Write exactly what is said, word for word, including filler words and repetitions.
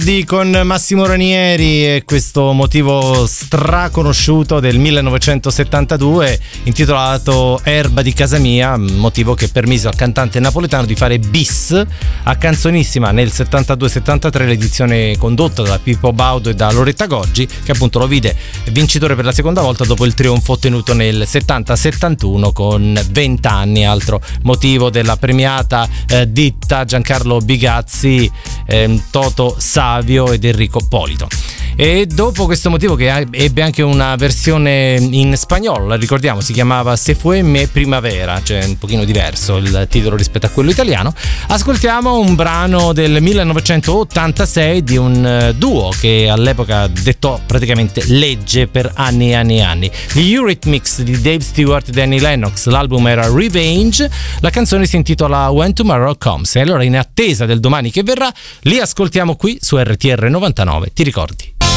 Con Massimo Ranieri e questo motivo straconosciuto del millenovecentosettantadue intitolato Erba di casa mia, motivo che permise al cantante napoletano di fare bis a Canzonissima nel settantadue settantatré, l'edizione condotta da Pippo Baudo e da Loretta Goggi, che appunto lo vide vincitore per la seconda volta dopo il trionfo ottenuto nel settanta settantuno con venti anni, altro motivo della premiata eh, ditta Giancarlo Bigazzi, eh, Toto Savio ed Enrico Polito. E dopo questo motivo, che ebbe anche una versione in spagnolo, la ricordiamo, si chiamava Se fue me primavera, cioè un pochino diverso il titolo rispetto a quello italiano, ascoltiamo un brano del millenovecentottantasei di un duo che all'epoca dettò praticamente legge per anni e anni e anni, gli Eurythmics di Dave Stewart e Annie Lennox. L'album era Revenge, la canzone si intitola When Tomorrow Comes, e allora in attesa del domani che verrà li ascoltiamo qui su R T R novantanove, ti ricordi?